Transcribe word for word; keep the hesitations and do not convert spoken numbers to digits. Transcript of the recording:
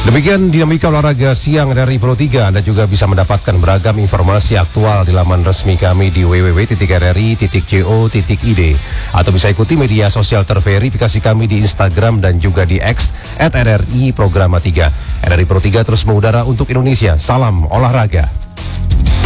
Demikian dinamika olahraga siang dari Pro tiga. Anda juga bisa mendapatkan beragam informasi aktual di laman resmi kami di w w w titik r r i titik co titik i d atau bisa ikuti media sosial terverifikasi kami di Instagram dan juga di X at r r i programa tiga. R R I Pro tiga terus mengudara untuk Indonesia. Salam olahraga.